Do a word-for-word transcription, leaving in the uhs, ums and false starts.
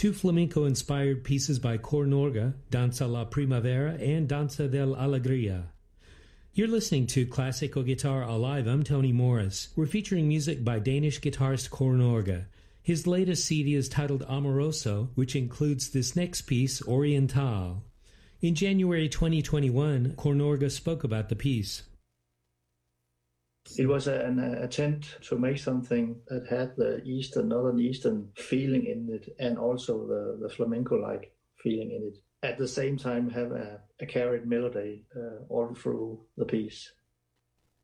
two flamenco-inspired pieces by Cor Norga, Danza la Primavera and Danza del Alegria. You're listening to Classical Guitar Alive. I'm Tony Morris. We're featuring music by Danish guitarist Cor Norga. His latest C D is titled Amoroso, which includes this next piece, Oriental. In January twenty twenty-one, Cor Norga spoke about the piece. It was an attempt to make something that had the Eastern, Northern Eastern feeling in it, and also the, the flamenco-like feeling in it. At the same time, have a, a carried melody uh, all through the piece.